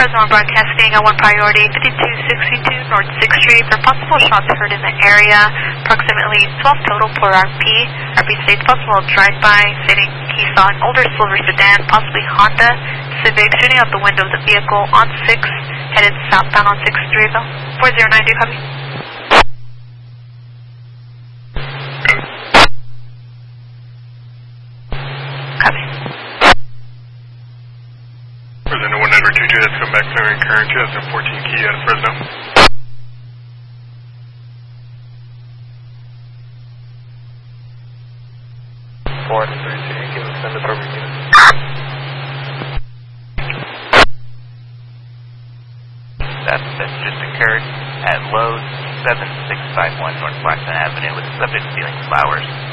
Fresno broadcasting on 1 priority, 5262 North 6th Street for possible shots heard in the area. Approximately 12 total per RP. RP states possible drive-by, stating he saw an older silver sedan, possibly Honda Civic, shooting out the window of the vehicle on 6th, headed southbound on 6th Streetville. 409, do you copy? Copy. Fresno 1922, that's come back clearing current 2014 key out of Fresno. Can you send it over unit? That just occurred at Lowe's 7651 North Blackstone Avenue with subject stealing flowers.